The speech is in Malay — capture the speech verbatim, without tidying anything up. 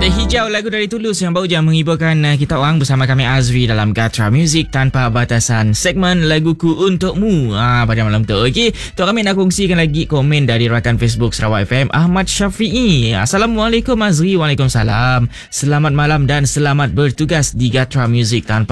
Hijau, lagu dari Tulus yang baru je menghiburkan kita orang bersama kami Azri dalam Gatra Music Tanpa Batasan, segmen Laguku Untukmu ah, pada malam tu. Okey, Tok kami nak kongsikan lagi komen dari rakan Facebook Sarawak F M Ahmad Syafi'i. Assalamualaikum Azri. Waalaikumsalam. Selamat malam dan selamat bertugas di Gatra Music Tanpa